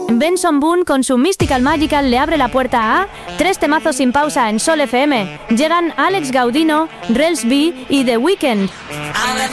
Benson Boone con su Mystical Magical le abre la puerta a 3 temazos sin pausa en Sol FM. Llegan Alex Gaudino, Rels B y The Weeknd.